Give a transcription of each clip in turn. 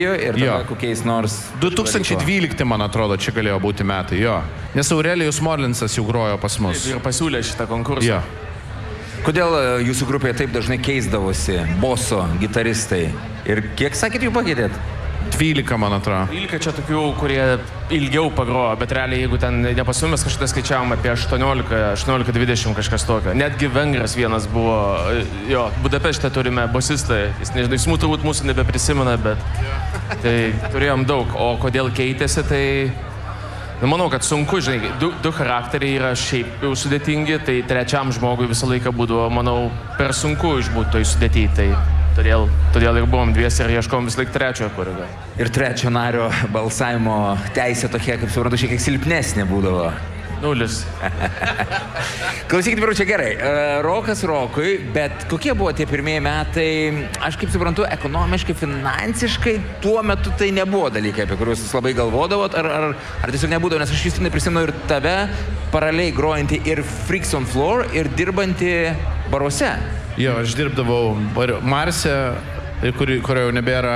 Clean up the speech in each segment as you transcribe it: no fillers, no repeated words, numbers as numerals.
ir tada kokiais nors... 2012, man atrodo, čia galėjo būti metai, jo. Nes Aurelijus Morlinsas jau grojo pas mus. Ir pasiūlė šitą konkursą. Jo. Kodėl jūsų grupėje taip dažnai keisdavosi boso, gitaristai? Ir kiek sakėt jų pakeitėt? 12, man atrodo. 12 čia tokių, kurie ilgiau pagrojo, bet realiai, jeigu ten nepasumės, kažkada skaičiavom apie 18-20 kažkas tokio. Netgi vengras vienas buvo, jo, Budapešte turime bosistą, jis nežinau, jis turbūt mūsų nebeprisimena, bet tai turėjom daug. O kodėl keitėsi, tai... Manau, kad sunku, žinai, du charakteriai yra šiaip jau sudėtingi, tai trečiam žmogui visą laiką būdavo, manau, per sunku išbūti toj sudėty, tai todėl ir buvom dviesi ir ieškom vis laik trečiojo kūrinio. Ir trečio nario balsavimo teisė tokia, kaip suprantu, šiek tiek silpnesnė būdavo. 0. Klausykit, vyru, čia gerai. Rokas rokui, bet kokie buvo tie pirmieji metai? Aš kaip suprantu, ekonomiškai, finansiškai tuo metu tai nebuvo dalykai, apie kuriuos jūs labai galvodavot, ar tiesiog nebūdavo, nes aš justinai prisimenu ir tave paraliai grojantį ir Freaks on Floor ir dirbantį baruose. Jo, aš dirbdavau Marse, kurio jau nebėra.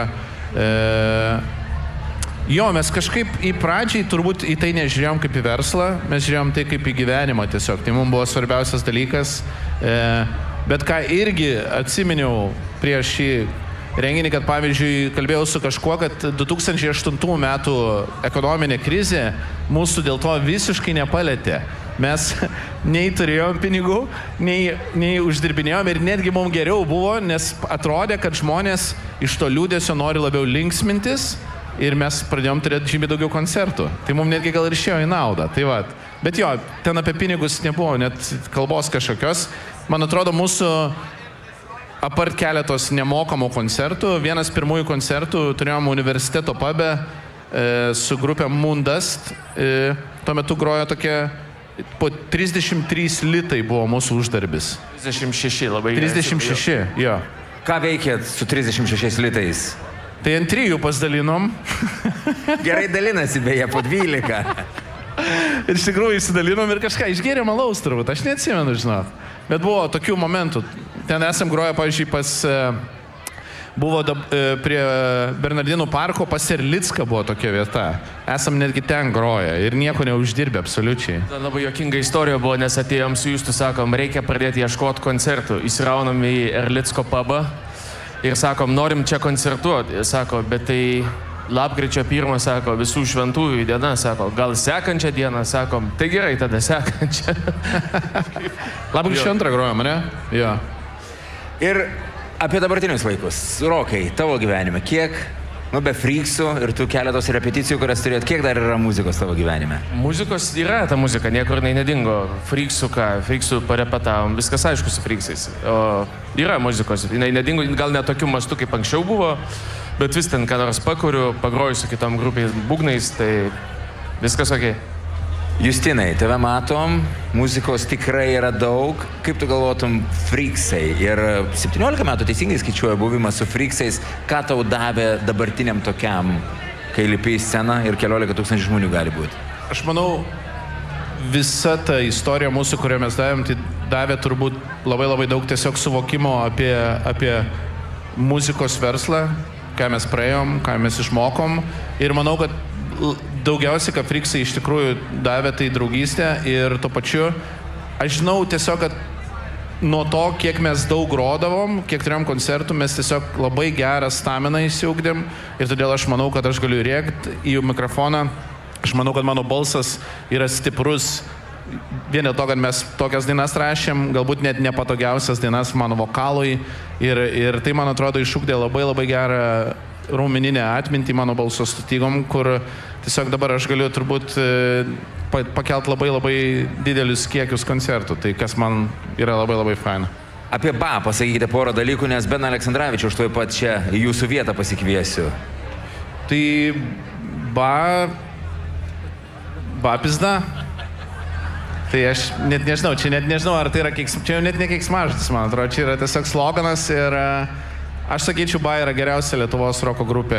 Jo, mes kažkaip į pradžiai turbūt į tai nežiūrėjom kaip į verslą, mes žiūrėjom tai kaip į gyvenimą tiesiog. Tai mums buvo svarbiausias dalykas. Bet ką irgi atsiminiau prieš šį renginį, kad pavyzdžiui kalbėjau su kažkuo, kad 2008 metų ekonominė krizė mūsų dėl to visiškai nepalėtė. Mes nei turėjom pinigų, nei uždirbinėjom ir netgi mums geriau buvo, nes atrodė, kad žmonės iš to liūdesio nori labiau linksmintis. Ir mes pradėjom turėti žymiai daugiau koncertų. Tai mums netgi gal ir išėjo į naudą. Tai va. Bet jo, ten apie pinigus nebuvo, net kalbos kažkokios. Man atrodo, mūsų apart keletos nemokamų koncertų, vienas pirmųjų koncertų turėjom universiteto pube su grupė Moondust. Tuo metu grojo tokia, po 33 litai buvo mūsų uždarbis. 36, labai 36, jo. Ką veikėt su 36 litais? Tai ant 3 pasidalinom. Gerai dalinasi, beje, po 12. Ir iš tikrųjų įsidalinom ir kažką išgėrėm alaus turbūt, aš neatsimenu, žinot. Bet buvo tokių momentų. Ten esam groję, pavyzdžiui, buvo prie Bernardinų parko, pas Erlicką buvo tokia vieta. Esam netgi ten groję ir nieko neuždirbę, absoliučiai. Labai juokinga istorija buvo, nes atėjom su Justu, sakom, reikia pradėti ieškoti koncertų. Įsiraunam į Erlicko pubą. Ir sakom, norim čia koncertuoti. Sako, bet tai lapkričio 1, sako, visų šventųjų diena, sako, gal sekančią dieną, sakom, tai gerai, tada sekančią. Lapkričio 2 grojom, ne? Jo. Ir apie dabartinius laikus. Rokai, tavo gyvenime, kiek, be Freaksų ir tų keletos repeticijų, kurias turėt, kiek dar yra muzikos tavo gyvenime? Muzikos yra ta muzika, niekur nedingo. Freaksų parepetavom, viskas aišku su Freaksais. O yra muzikos, jinai nedingo, gal ne tokiu mastu kaip anksčiau buvo, bet vis ten, ką nors pakuriu, pagroju su kitom grupės būgnais, tai viskas okei. Justinai, tave matom, muzikos tikrai yra daug. Kaip tu galvotum Freaksai? Ir 17 metų teisingai skaičiuoja buvimas su Freaksais. Ką tau davė dabartiniam tokiam, kai lipi į sceną ir 14 000 žmonių gali būti? Aš manau, visa ta istorija mūsų, kurią mes davėm, tai davė turbūt labai daug tiesiog suvokimo apie muzikos verslą, ką mes praėjom, ką mes išmokom. Ir manau, kad daugiausiai, ką Freaksai iš tikrųjų davė, tai draugystę ir tuo pačiu, aš žinau tiesiog, kad nuo to, kiek mes daug grodavom, kiek turėjom koncertų, mes tiesiog labai gerą staminą įsiugdėm ir todėl aš manau, kad aš galiu rėkti į mikrofoną. Aš manau, kad mano balsas yra stiprus vien dėl to, kad mes tokias dainas rašėm, galbūt net nepatogiausias dainas mano vokalui ir tai, man atrodo, išugdė labai gerą raumeninę atmintį mano balso statygom, kur tiesiog dabar aš galiu turbūt pakelt labai didelius kiekius koncertų, tai kas man yra labai faina. Apie Ba pasakykite porą dalykų, nes Ben Aleksandravičius tuoj pat čia į jūsų vietą pasikviesiu. Tai Ba pizda. Tai aš net nežinau, čia net nežinau, ar tai yra čia jau net ne keiksmažodis, man atrodo, čia yra tiesiog sloganas ir aš sakyčiau, Ba yra geriausia Lietuvos roko grupė,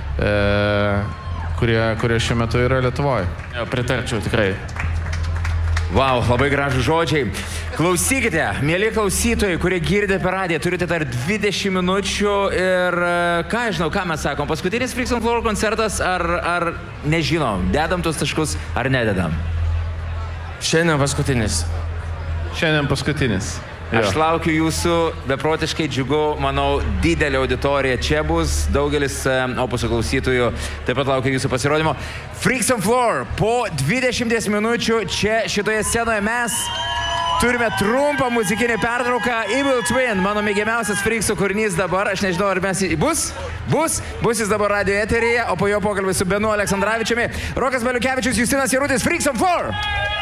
kurie šiuo metu yra Lietuvoje. Pritarčiau, tikrai. Vau, labai gražūs žodžiai. Klausykite, mėly klausytojai, kurie girdė per radiją, turite dar 20 minučių ir ką žinau, ką mes sakom, paskutinis Freaks on Floor koncertas ar nežinom, dedam tos taškus ar nededam? Šiandien paskutinis. Šiandien paskutinis. Aš laukiu jūsų, beprotiškai džiugu, manau, didelė auditorija čia bus, daugelis Opuso klausytojų taip pat laukia jūsų pasirodymo. Freaks on Floor, po 20 minučių čia šitoje scenoje mes turime trumpą muzikinį pertrauką. Evil Twin, mano mėgiamiausias Freaksų kūrinys dabar, aš nežinau, ar mes bus jis dabar radio eteryje, o po jo pokalbis su Benu Aleksandravičiumi. Rokas Baliukevičius, Justinas Jarutis, Freaks on Floor!